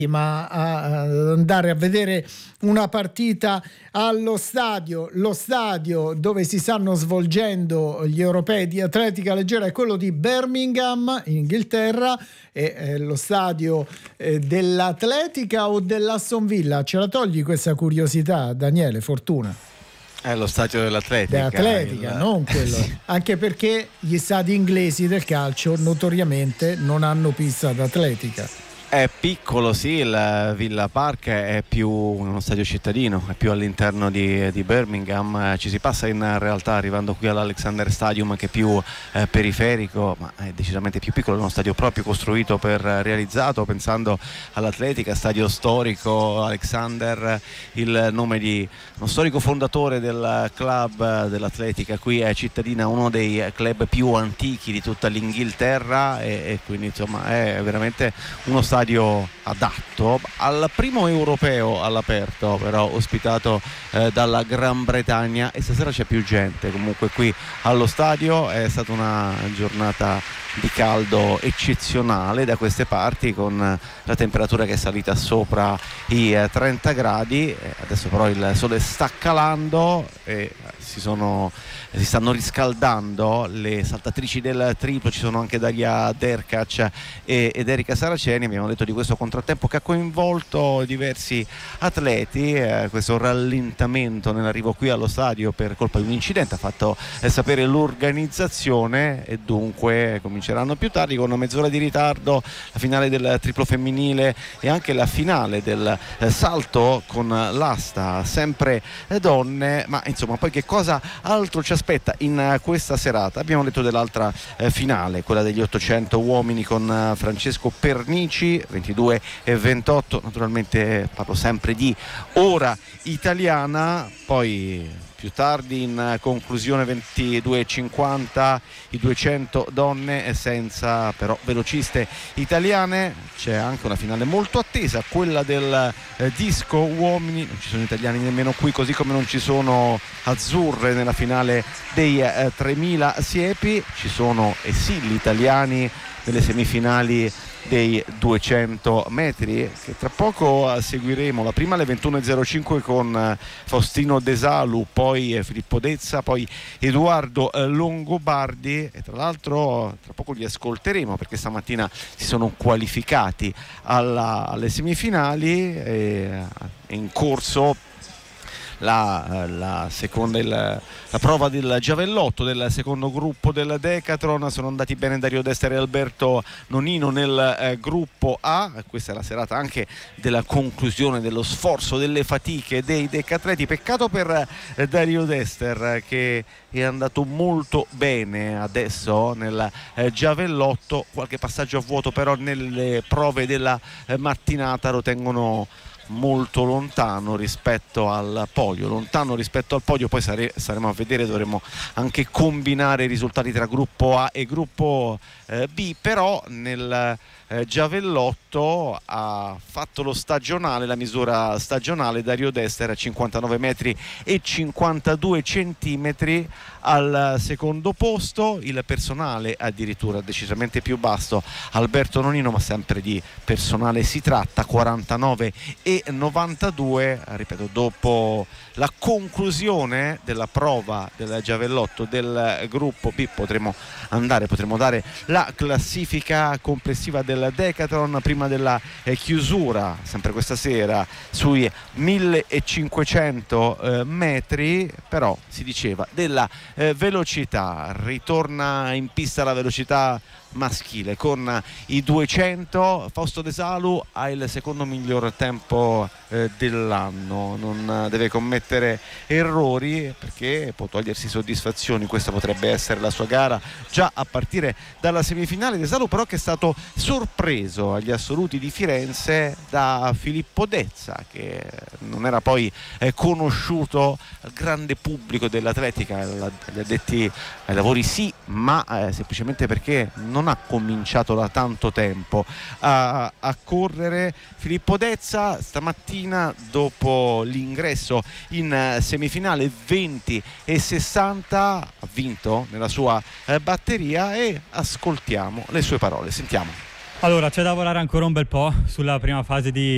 ma ad andare a vedere una partita allo stadio. Lo stadio dove si stanno svolgendo gli europei di atletica leggera è quello di Birmingham in Inghilterra. È lo stadio dell'Atletica o dell'Aston Villa? Ce la togli questa curiosità, Daniele Fortuna? È lo stadio dell'Atletica, non quello. Sì. Anche perché gli stadi inglesi del calcio notoriamente non hanno pista d'atletica. È piccolo, sì, il Villa Park è più uno stadio cittadino, è più all'interno di Birmingham. Ci si passa in realtà arrivando qui all'Alexander Stadium, che è più periferico, ma è decisamente più piccolo, è uno stadio proprio costruito realizzato pensando all'atletica, stadio storico. Alexander, il nome di uno storico fondatore del club dell'atletica qui è cittadina, uno dei club più antichi di tutta l'Inghilterra e quindi insomma è veramente uno stadio adatto al primo europeo all'aperto, però ospitato dalla Gran Bretagna, e stasera c'è più gente comunque qui allo stadio. È stata una giornata di caldo eccezionale da queste parti, con la temperatura che è salita sopra i 30 gradi. Adesso però il sole sta calando e si stanno riscaldando le saltatrici del triplo. Ci sono anche Daria Derkac ed Erika Saraceni. Abbiamo detto di questo contrattempo che ha coinvolto diversi atleti, questo rallentamento nell'arrivo qui allo stadio per colpa di un incidente ha fatto sapere l'organizzazione, e dunque cominceranno più tardi con una mezz'ora di ritardo la finale del triplo femminile e anche la finale del salto con l'asta, sempre donne. Ma insomma, poi che cosa altro ci aspetta in questa serata? Abbiamo detto dell'altra finale, quella degli 800 uomini con Francesco Pernici, 22 e 28, naturalmente parlo sempre di ora italiana. Poi più tardi in conclusione 22.50 i 200 donne senza però velociste italiane. C'è anche una finale molto attesa, quella del disco uomini. Non ci sono italiani nemmeno qui, così come non ci sono azzurre nella finale dei 3000 siepi. Ci sono sì gli italiani nelle semifinali dei 200 metri che tra poco seguiremo. La prima alle 21.05 con Faustino Desalu, poi Filippo Dezza, poi Edoardo Longobardi, e tra l'altro tra poco li ascolteremo perché stamattina si sono qualificati alle semifinali. È in corso la prova del giavellotto del secondo gruppo del Decathlon. Sono andati bene Dario Dester e Alberto Nonino nel gruppo A. Questa è la serata anche della conclusione dello sforzo, delle fatiche dei decatleti. Peccato per Dario Dester, che è andato molto bene adesso nel giavellotto. Qualche passaggio a vuoto però nelle prove della mattinata lo tengono molto lontano rispetto al podio, poi saremo a vedere, dovremo anche combinare i risultati tra gruppo A e gruppo B. Però nel giavellotto ha fatto lo stagionale, la misura stagionale. Dario Dester a 59 metri e 52 centimetri al secondo posto, il personale addirittura decisamente più basso Alberto Nonino, ma sempre di personale si tratta, 49 e 92. Ripeto, dopo la conclusione della prova del giavellotto del gruppo B potremo dare la classifica complessiva del Decathlon prima della chiusura, sempre questa sera, sui 1500 metri. Però si diceva della velocità, ritorna in pista la velocità maschile con i 200. Fausto Desalu ha il secondo miglior tempo dell'anno, non deve commettere errori perché può togliersi soddisfazioni. Questa potrebbe essere la sua gara già a partire dalla semifinale. Desalu però che è stato sorpreso agli assoluti di Firenze da Filippo Dezza, che non era poi conosciuto al grande pubblico dell'atletica, agli addetti ai lavori sì, ma semplicemente perché non ha cominciato da tanto tempo a correre. Filippo Dezza stamattina, dopo l'ingresso in semifinale 20 e 60, ha vinto nella sua batteria, e ascoltiamo le sue parole, sentiamo. Allora, c'è da lavorare ancora un bel po' sulla prima fase di